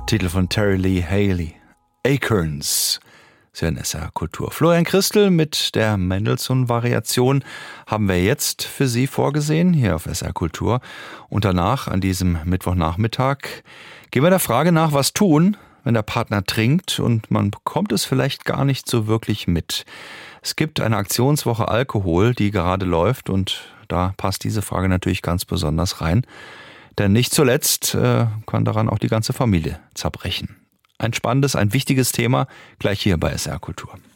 Titel von Terry Lee Haley. Acorns. Sie hören SR Kultur. Florian Christel mit der Mendelssohn-Variation haben wir jetzt für Sie vorgesehen, hier auf SR Kultur. Und danach, an diesem Mittwochnachmittag, gehen wir der Frage nach, was tun, wenn der Partner trinkt und man bekommt es vielleicht gar nicht so wirklich mit. Es gibt eine Aktionswoche Alkohol, die gerade läuft, und da passt diese Frage natürlich ganz besonders rein. Denn nicht zuletzt kann daran auch die ganze Familie zerbrechen. Ein spannendes, ein wichtiges Thema, gleich hier bei SR Kultur.